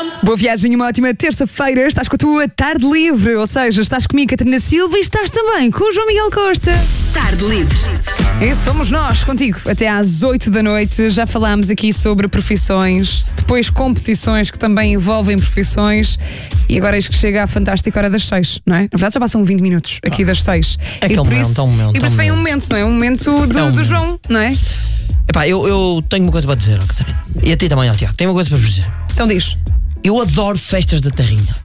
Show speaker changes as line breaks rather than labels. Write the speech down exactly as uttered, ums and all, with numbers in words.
Boa viagem, uma ótima terça-feira. Estás com a tua tarde livre, ou seja, estás comigo, Catarina Silva, e estás também com o João Miguel Costa.
Tarde livre.
E somos nós, contigo, até às oito da noite. Já falámos aqui sobre profissões, depois competições que também envolvem profissões, e agora eis que chega a fantástica hora das seis, não é? Na verdade já passam vinte minutos aqui ah, das seis.
É aquele momento, é um momento.
E por isso vem um momento, não é? Um momento do,
é um
do
momento.
João, não é?
Epá, eu, eu tenho uma coisa para dizer, ó, Catarina. E a ti também, ó, Tiago. Tenho uma coisa para vos dizer.
Então diz.
Eu adoro festas da terrinha.